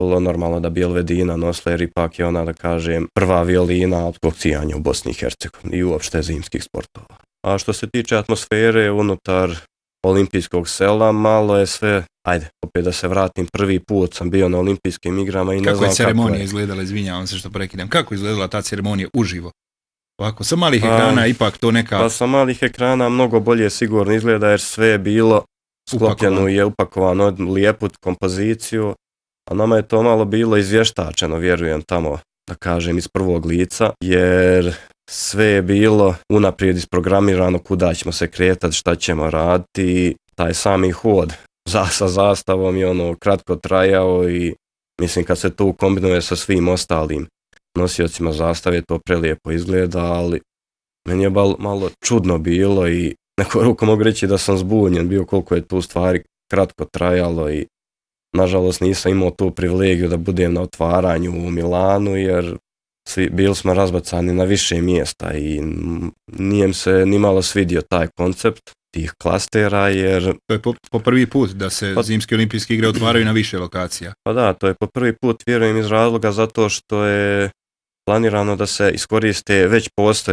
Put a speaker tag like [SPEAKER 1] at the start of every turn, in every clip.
[SPEAKER 1] bilo normalno da bi Elvedina nosila, jer ipak je ona, da kažem, prva violina alpskog cijanja u Bosni i Hercegovini i uopšte zimskih sportova. A što se tiče atmosfere unutar olimpijskog sela, malo je sve, ajde, opet da se vratim, prvi put sam bio na olimpijskim igrama i ne znam kako je.
[SPEAKER 2] Kako je ceremonija izgledala, izvinjavam se što prekidam, kako je izgledala ta ceremonija uživo? Ovako, sa malih ekrana ipak to neka...
[SPEAKER 1] Pa sa malih ekrana mnogo bolje sigurno izgleda, jer sve je bilo sklopljeno i upakovano lijepu kompoziciju, a nama je to malo bilo izvještačeno, vjerujem, tamo, da kažem, iz prvog lica, jer sve je bilo unaprijed isprogramirano kuda ćemo se kretati, šta ćemo raditi, taj sami hod sa zastavom je kratko trajao i mislim kad se to kombinuje sa svim ostalim nosiocima zastave, to prelijepo izgleda, ali meni je malo čudno bilo i neko ruku mogu reći da sam zbunjen bio koliko je tu stvari kratko trajalo i nažalost nisam imao tu privilegiju da budem na otvaranju u Milanu, jer bili smo razbacani na više mjesta i nije mi se ni malo svidio taj koncept tih klastera, jer...
[SPEAKER 2] To je po prvi put da se zimske olimpijske igre otvaraju na više lokacija.
[SPEAKER 1] Pa da, to je po prvi put, vjerujem, iz razloga zato što je planirano da se iskoriste već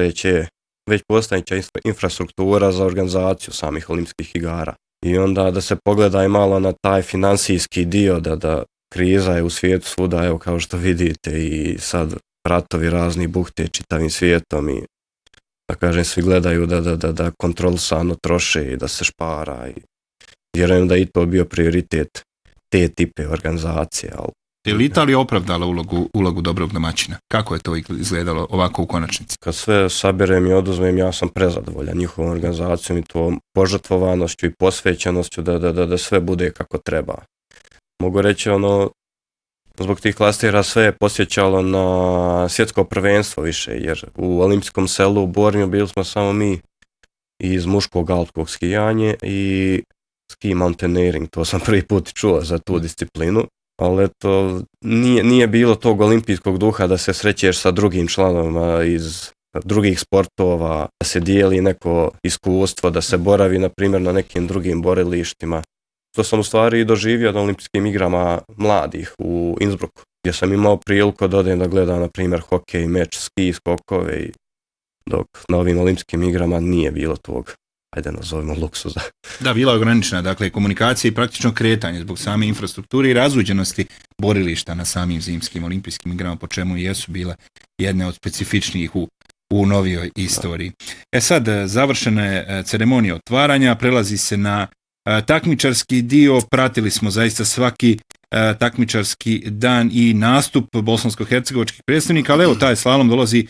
[SPEAKER 1] postojeća infrastruktura za organizaciju samih olimpijskih igara. I onda da se pogleda i malo na taj financijski dio, da kriza je u svijetu svuda, evo kao što vidite, i sad ratovi razni buhte čitavim svijetom i da kažem svi gledaju da kontrolisano troše i da se špara i vjerujem da i to bio prioritet te tipe organizacije.
[SPEAKER 2] Je li Italija opravdala ulogu dobrog domaćina? Kako je to izgledalo ovako u konačnici?
[SPEAKER 1] Kad sve saberem i oduzmem, ja sam prezadovoljan njihovom organizacijom i to požrtvovanošću i posvećenošću da sve bude kako treba. Mogu reći zbog tih klastera sve je posjećalo na svjetsko prvenstvo više, jer u olimpijskom selu u Bornju bili smo samo mi iz muškog alpskog skijanje i ski mountaineering, to sam prvi put čuo za tu disciplinu, ali eto, nije bilo tog olimpijskog duha da se srećeš sa drugim članovima iz drugih sportova, da se dijeli neko iskustvo, da se boravi na primjer na nekim drugim borilištima. To sam u stvari doživio na olimpijskim igrama mladih u Innsbrucku, gdje sam imao priliku da odem da gledam na primjer hokej, meč, ski, skokove, dok na ovim olimpijskim igrama nije bilo tog, ajde nazovimo, luksuza.
[SPEAKER 2] Da, bila je ograničena, dakle, komunikacija i praktično kretanje zbog same infrastrukture i razuđenosti borilišta na samim zimskim olimpijskim igrama, po čemu i jesu bile jedne od specifičnijih u novijoj istoriji. Sad, završena je ceremonija otvaranja, prelazi se na takmičarski dio, pratili smo zaista svaki takmičarski dan i nastup bosansko-hercegovačkih predstavnika, ali evo taj slalom dolazi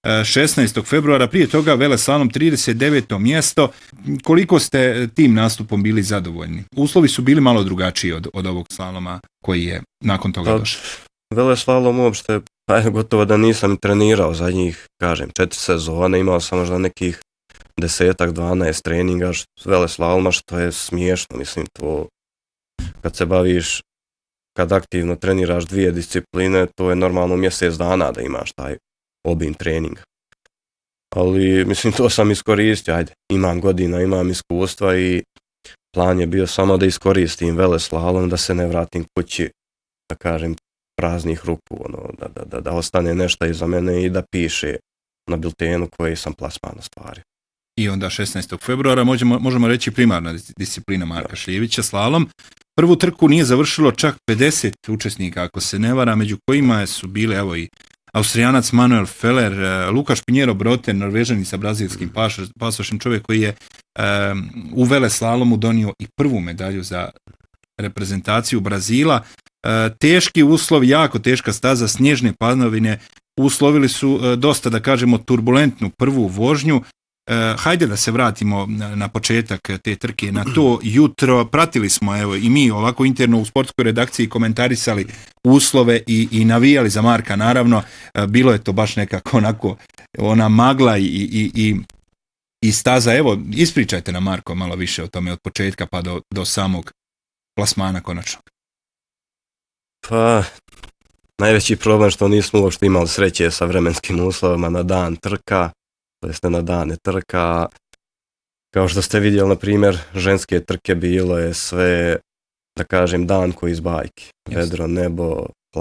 [SPEAKER 2] 16. februara, prije toga veleslalom 39. mjesto. Koliko ste tim nastupom bili zadovoljni? Uslovi su bili malo drugačiji od ovog slaloma koji je nakon toga došao.
[SPEAKER 1] Veleslalom uopšte, gotovo da nisam trenirao zadnjih, 4 sezone, imao sam možda nekih 10-12 treninga veleslaloma, što je smiješno, mislim, to kad se baviš, kad aktivno treniraš 2 discipline, to je normalno mjesec dana da imaš taj obim treninga. Ali, mislim, to sam iskoristio, imam godina, imam iskustva i plan je bio samo da iskoristim veleslalom, da se ne vratim kući, da kažem, praznih ruku, da ostane nešto iza mene i da piše na biltenu koji sam plasman ostvario.
[SPEAKER 2] I onda 16. februara možemo reći primarna disciplina Marka Šljevića, slalom. Prvu trku nije završilo čak 50 učesnika, ako se ne vara, među kojima su bile evo i Austrijanac Manuel Feller, Lukaš Pinheiro Broten, Norvežanin sa brazilskim pasošem, čovjek koji je u veleslalomu donio i prvu medalju za reprezentaciju Brazila. Teški uslov, jako teška staza, snježne padavine, uslovili su dosta, da kažemo, turbulentnu prvu vožnju. Hajde da se vratimo na početak te trke, na to jutro. Pratili smo, evo, i mi ovako interno u sportskoj redakciji komentarisali uslove i navijali za Marka, naravno. Bilo je to baš nekako onako, ona magla i staza. Evo, ispričajte nam, Marko, malo više o tome od početka pa do samog plasmana konačnog.
[SPEAKER 1] Pa, najveći problem što nismo uopšte imali sreće sa vremenskim uslovima na dan trka, to jeste na dane trka. Kao što ste vidjeli, na primjer, ženske trke bilo je sve, da kažem, dan koji iz bajke. Vedro, nebo,